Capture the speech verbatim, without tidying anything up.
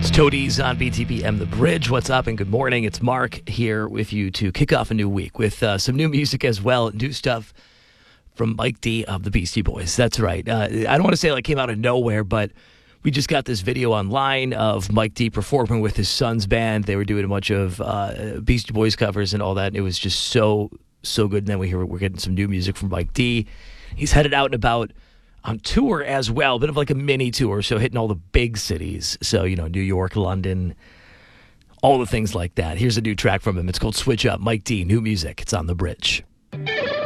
Toadies on B T B M The Bridge. What's up and good morning. It's Mark here with you to kick off a new week with uh, some new music as well. New stuff from Mike D of the Beastie Boys. That's right. Uh, I don't want to say it like came out of nowhere, but we just got this video online of Mike D performing with his son's band. They were doing a bunch of uh, Beastie Boys covers and all that. And it was just so, so good. And then we hear we're getting some new music from Mike D. He's headed out and about on tour as well, bit of like a mini tour, so hitting all the big cities. So, you know, New York, London, all the things like that. Here's a new track from him. It's called Switch Up. Mike D, new music. It's on The Bridge.